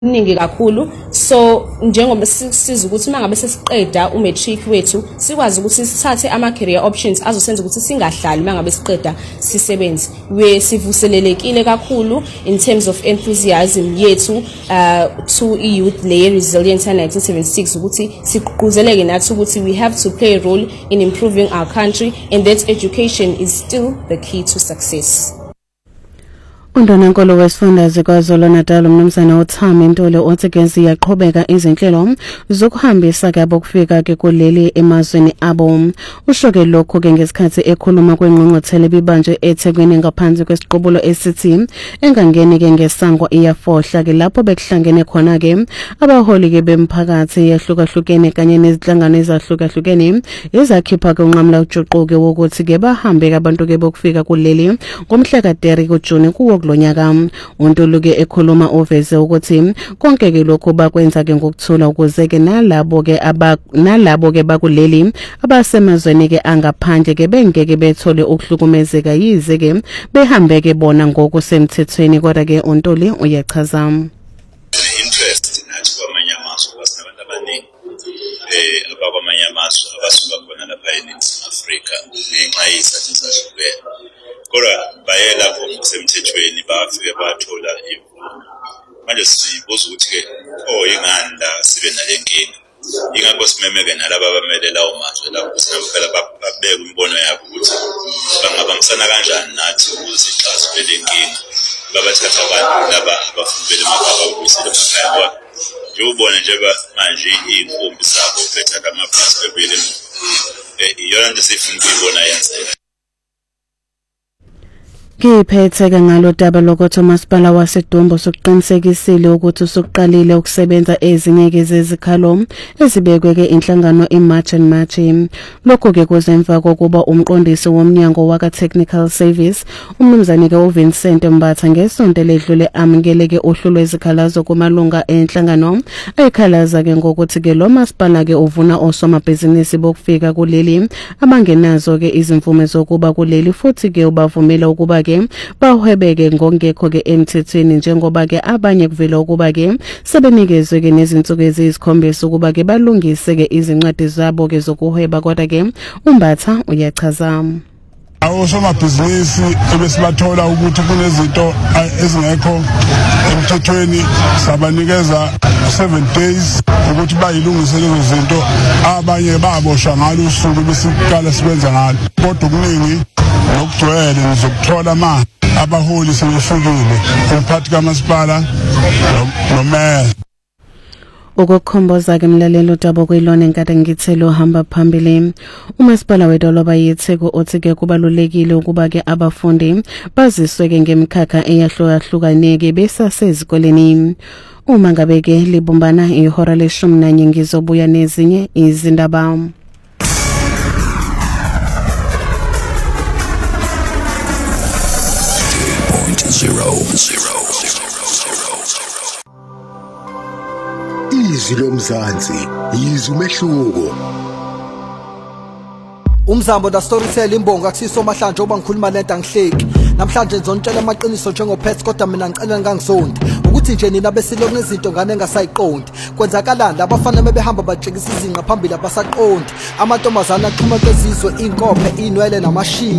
ningi kakhulu so njengoba siza ukuthi mangabe sesiqeda umatric wethu sikwazi ukuthi sithathe ama career options azosenza ukuthi singahlali mangabe siqeda sisebenze sivuselelekile kakhulu in terms of enthusiasm yethu to youth le resilient 1976 ukuthi siqhuzeleke nathi ukuthi we have to play a role in improving our country and that education is still the key to success. Undonankolo wesifundazwe KwaZulu-Natal umnumzana uThami Ntuli othi ke ziyaqhubeka izinhlelo zokuhambisa kabo kufika ke kuleli emazweni abo. Ushoke lokho ke ngesikhathi ekhuluma kwengqongqothele bibanje eThekwini ngaphansi kwesiqubulo esithi engangeni ke ngesango iyafohla ke lapho bekuhlangene khona ke abaholi ke bemphakathi yahlukahlukene kanye nezinhlangano ezahlukahlukene ezakhipha ke unqamla ujuquke wokuthi ke bahambe ke abantu ke bokufika kuleli ngomhla ka-3 kuJuni kuwo lonyaka. Untuli ke ekhuluma oveze ukuthi konke ke lokho bakwenza ke ngokuthula ukuze ke nalabo ke bakuleli abasemazweni ke angaphandle ke bengeke bethole ukuhlukumezeka yize ke behambe ke bona ngokusemthethweni kodwa ke untuli uyachaza interest nathi kwamanye amazwe kwasenabantu abaningi abakwamanye amazwe abasuka khona lapha eNingizimu Afrika ngenxa yezizathu ezahlukene. Kodwa baye lapho ngokusemthethweni bafike bathola imvume. Manje sibuza ukuthi ke ingani la sibe nalenkinga. Ingakho simemeke nalabo abamele lawo mazwe la ukuthi phela babeke imbono yabo ukuthi bangabambisana kanjani nathi ukuze sixazulule lenkinga. Babathatha abantu laba abafundele emakhaya ukubuyisela emakhaya wabo. Njengobona nje manje inkumbi zabo bethatha amabhasi bebuyele emuva. Iyona nto sifuna ukuyibona yenzeka. Ngiphethe ke ngalo daba lokuthi uMasipala waseDumbo sokuqinisekisile ukuthi usuqalile ukusebenza ezinye ke zezikhalo ezibekwe ke inhlangano iMarch and March. Lokho ke kuzemva kokuba umqondisi womnyango waka Technical Service umnumzane ke uVincent Mbatha ngesonto ledlule amukeleke uhlu lwezikhalazo kumalunga enhlangano ayikhalaza ke ngokuthi ke lo Masipala ke uvuna osomabhizinisi bokufika kuleli abangenazo ke izimvume zokuba kuleli futhi ke ubavumela ukuba bahwebeke ngongekho ke emthethweni njengoba ke abanye kuvela ukuba ke sebenikezwe ke nezinsuku eziyisikhombisa ukuba ke balungise ke izincwadi zabo ke zokuhweba kodwa ke uMbatha uyachaza osomabhizinisi ebesibathola ukuthi kunezinto ezingekho emthethweni sabanikeza 7 days ukuthi bayilungise lezo zinto abanye baboshwa ngalo usuku besiqala sibenza ngalo kodwa kuningi nokugcwele ngizokuthola abaholi sebefikile umphathi kaMasipala nomeya ukukhomboza ke mlalelo dabo kuyilona enkade ngithelo hamba phambili. uMasipala wedolobha yeTheku uthi ke kubalulekile ukuba ke abafundi baziswe ke ngemkhakha eyahlukahlukene besasezikoleni. Uma ngabe ke libumbana ihora le-11 ngizobuya nezinye izindaba. Izwi lomzansi yizwi umehluko. Umzambo da Storytell imbongo akusiso amhlanje oba ngikhuluma lento angihleki. Namhlanje ngizonitshela amaqiniso njengophethe kodwa mina ngicela ngangisonde. Ukuthi nje nina besiloko nezinto ngane engasayiqondi. Kwenzakalani labafana bebehamba bajikisa izinqa phambili abasaqondi. Amantombazana aqhuma kezizwe inkophe inwele namashiya.